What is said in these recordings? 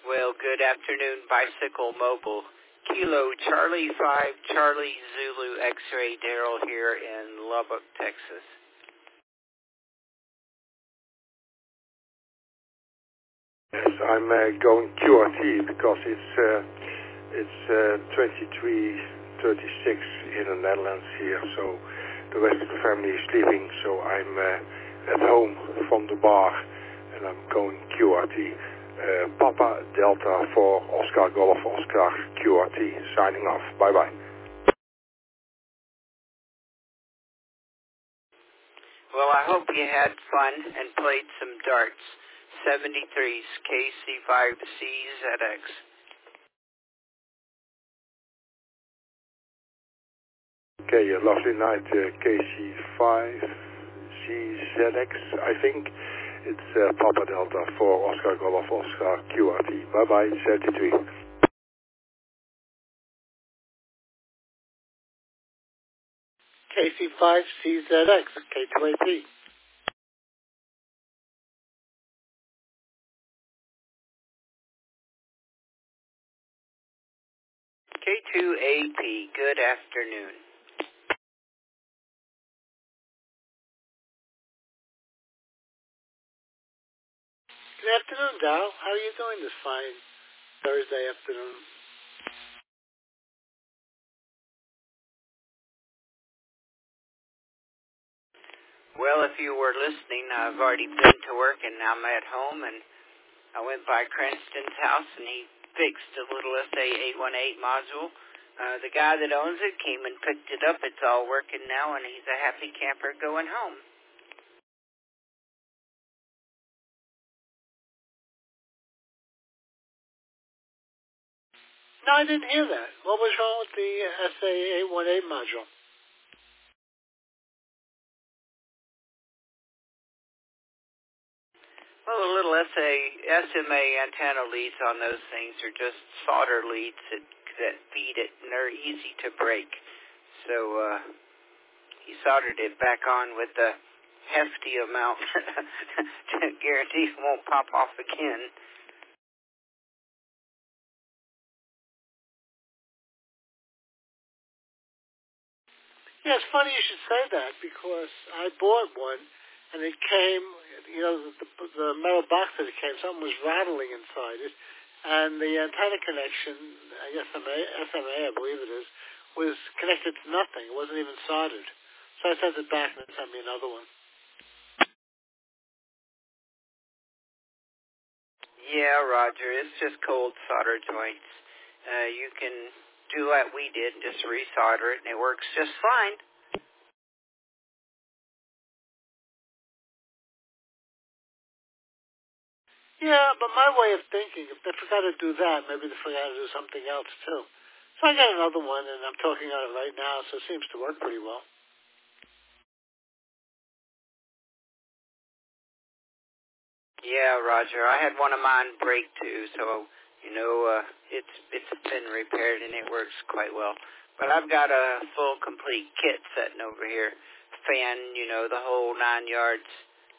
Well, good afternoon, Bicycle Mobile. Kilo Charlie 5 Charlie Zulu X-Ray Daryl here in Lubbock, Texas. Yes, I'm going QRT because it's 23:36 in the Netherlands here, so the rest of the family is sleeping, so I'm at home from the bar and I'm going QRT. Papa Delta for Oscar Golf Oscar QRT, signing off. Bye-bye. Well, I hope you had fun and played some darts. 73's KC5CZX. Okay, a lovely night, KC5CZX, I think. It's Papa Delta for Oscar Golf Oscar QRT. Bye-bye, 73. KC5CZX, K2AP. K2AP, good afternoon. Good afternoon, Dow. How are you doing this fine Thursday afternoon? Well, if you were listening, I've already been to work and now I'm at home, and I went by Cranston's house and he fixed a little SA818 module. The guy that owns it came and picked it up. It's all working now, and he's a happy camper going home. No, I didn't hear that. What was wrong with the SA818 module? Well, the little SMA antenna leads on those things are just solder leads that feed it, and they're easy to break. So he soldered it back on with a hefty amount to guarantee it won't pop off again. Yeah, it's funny you should say that because I bought one and it came, you know, the metal box that it came, something was rattling inside it, and the antenna connection, SMA, I believe it is, was connected to nothing. It wasn't even soldered. So I sent it back and it sent me another one. Yeah, Roger, it's just cold solder joints. You can do what we did and just resolder it, and it works just fine. Yeah, but my way of thinking, if they forgot to do that, maybe they forgot to do something else too. So I got another one, and I'm talking on it right now, so it seems to work pretty well. Yeah, Roger, I had one of mine break too, so, you know, it's been repaired and it works quite well. But I've got a full, complete kit sitting over here. Fan, you know, the whole 9 yards.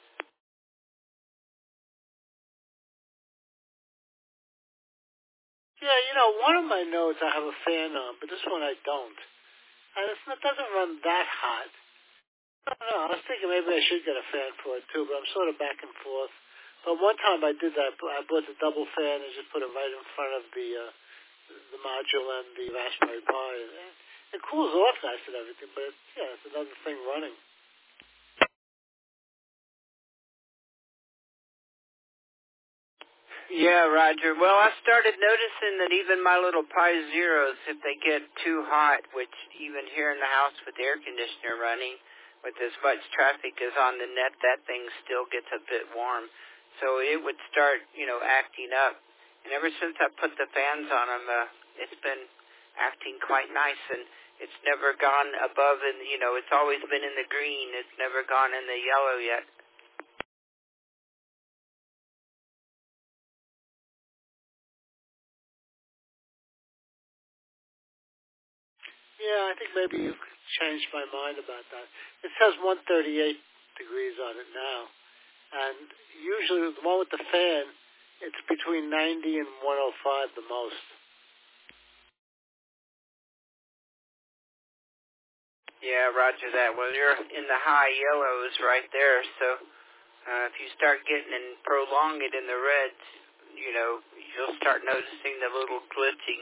Yeah, you know, one of my nodes I have a fan on, but this one I don't. And it doesn't run that hot. I don't know. I was thinking maybe I should get a fan for it too, but I'm sort of back and forth. But one time I did that. I bought the double fan and just put it right in front of the module and the Raspberry Pi. It cools off nice and everything, but it's another thing running. Yeah, Roger. Well, I started noticing that even my little Pi Zeros, if they get too hot, which even here in the house with the air conditioner running, with as much traffic as on the net, that thing still gets a bit warm. So it would start, you know, acting up. And ever since I put the fans on them, it's been acting quite nice. And it's never gone above, and you know, it's always been in the green. It's never gone in the yellow yet. Yeah, I think maybe you've changed my mind about that. It says 138 degrees on it now. And usually the one with the fan It's between 90 and 105 the most. Yeah, roger that. Well, you're in the high yellows right there, so if you start getting and prolong it in the reds, you'll start noticing the little glitching.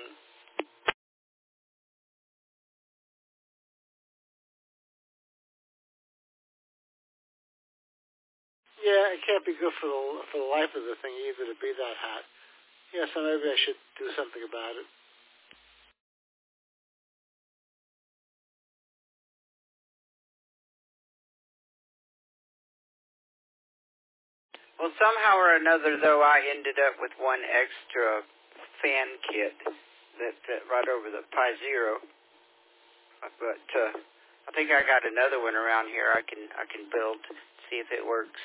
Yeah, it can't be good for the life of the thing either to be that hot. Yeah, so maybe I should do something about it. Well, somehow or another, though, I ended up with one extra fan kit that right over the Pi Zero. But I think I got another one around here I can build, see if it works.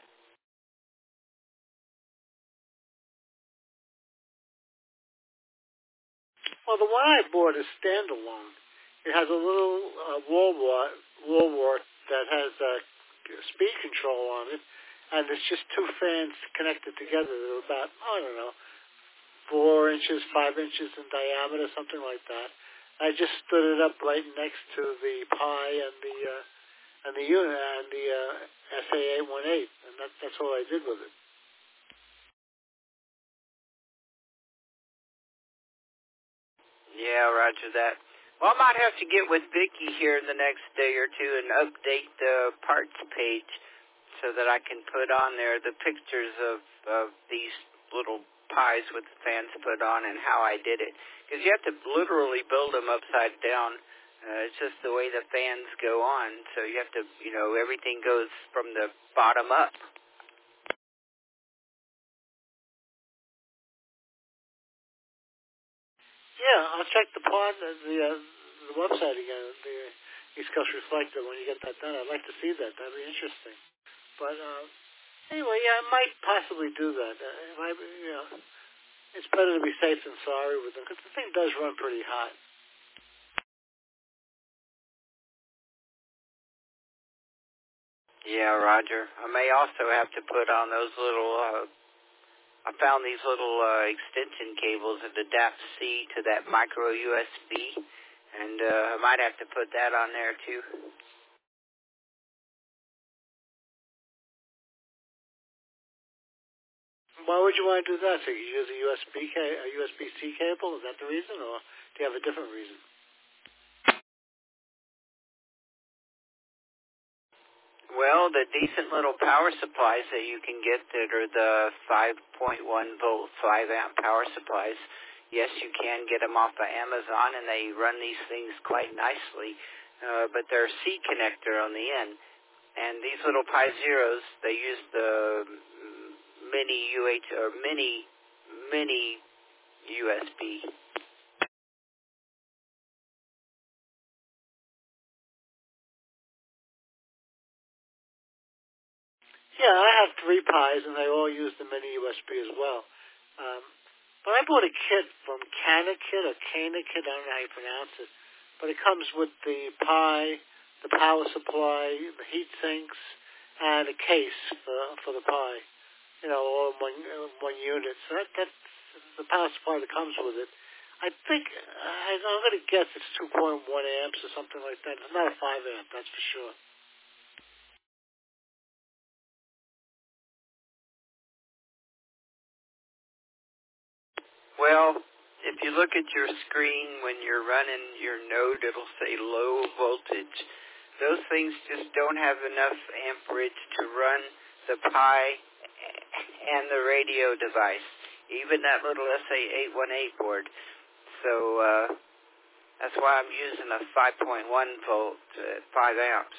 Well, the one I bought is standalone. It has a little wall wart that has speed control on it, and it's just two fans connected together. They're about, 4 inches, 5 inches in diameter, something like that. I just stood it up right next to the Pi and the unit and the SA818, and that's all I did with it. Yeah, roger that. Well, I might have to get with Vicki here in the next day or two and update the parts page so that I can put on there the pictures of these little Pis with the fans put on and how I did it. Because you have to literally build them upside down. It's just the way the fans go on. So you have to, everything goes from the bottom up. Yeah, I'll check the website again, the East Coast Reflector. When you get that done, I'd like to see that. That'd be interesting. But anyway, yeah, I might possibly do that. It's better to be safe than sorry with them because the thing does run pretty hot. Yeah, Roger. I may also have to put on those little. I found these little extension cables that adapt C to that micro USB, and I might have to put that on there too. Why would you want to do that? So you use a USB-C cable? Is that the reason, or do you have a different reason? Well, the decent little power supplies that you can get that are the 5.1 volt, 5 amp power supplies, yes, you can get them off of Amazon, and they run these things quite nicely, but they're C connector on the end. And these little Pi Zeros, they use the mini USB. Yeah, I have 3 Pis, and they all use the mini USB as well. But I bought a kit from Canakit or Canakit, I don't know how you pronounce it. But it comes with the Pi, the power supply, the heat sinks, and a case for the Pi. All in one unit. So that's the power supply that comes with it. I think, I'm going to guess it's 2.1 amps or something like that. It's not a 5 amp, that's for sure. Well, if you look at your screen when you're running your node, it'll say low voltage. Those things just don't have enough amperage to run the Pi and the radio device, even that little SA818 board. So that's why I'm using a 5.1 volt, 5 amps.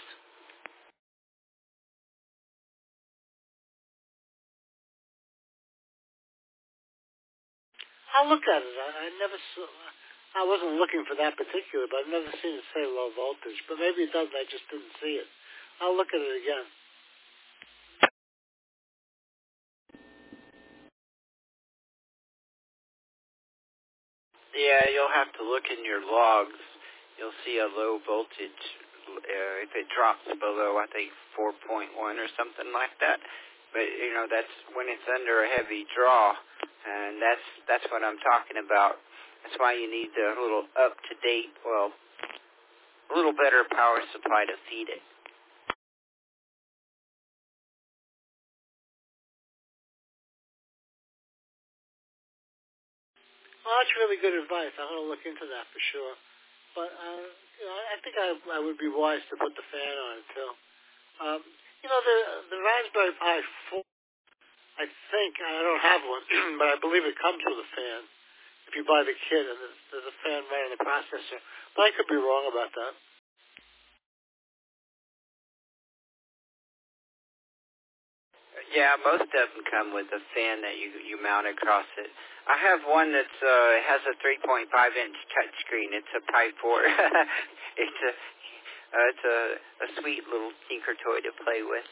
I'll look at it. I wasn't looking for that particular, but I've never seen it say low voltage. But maybe it does, I just didn't see it. I'll look at it again. Yeah, you'll have to look in your logs. You'll see a low voltage. If it drops below, I think, 4.1 or something like that, But that's when it's under a heavy draw, and that's what I'm talking about. That's why you need a little up-to-date, a little better power supply to feed it. Well, that's really good advice. I'm going to look into that for sure. But I think I would be wise to put the fan on it too. The Raspberry Pi 4. I think I don't have one, but I believe it comes with a fan. If you buy the kit, and there's a fan right on the processor. But I could be wrong about that. Yeah, most of them come with a fan that you mount across it. I have one that's has a 3.5-inch touchscreen. It's a Pi 4. It's a sweet little tinker toy to play with.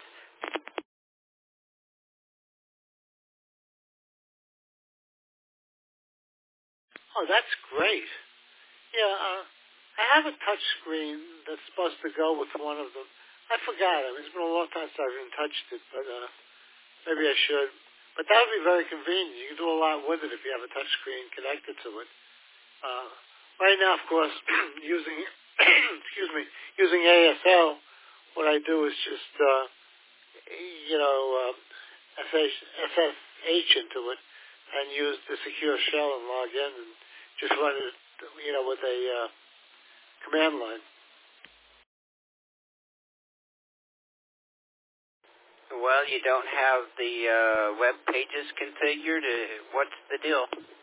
Oh, that's great. Yeah, I have a touch screen that's supposed to go with one of them. I forgot. It's been a long time since I've even touched it, but maybe I should. But that would be very convenient. You can do a lot with it if you have a touch screen connected to it. Right now, of course, using using ASL, what I do is just SSH into it and use the secure shell and log in and just run it, with a command line. Well, you don't have the web pages configured. What's the deal?